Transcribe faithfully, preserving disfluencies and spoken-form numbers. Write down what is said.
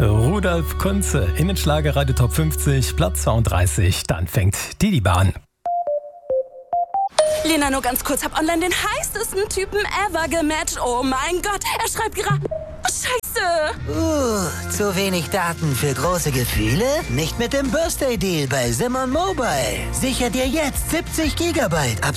Rudolf Kunze in den Schlagerradio Top fünfzig, Platz zweiunddreißig. Dann fängt die Liebe an. Lena, nur ganz kurz, hab online den heißesten Typen ever gematcht. Oh mein Gott, er schreibt gerade... Oh, Scheiße! Uh, zu wenig Daten für große Gefühle? Nicht mit dem Birthday Deal bei Simon Mobile. Sicher dir jetzt siebzig Gigabyte ab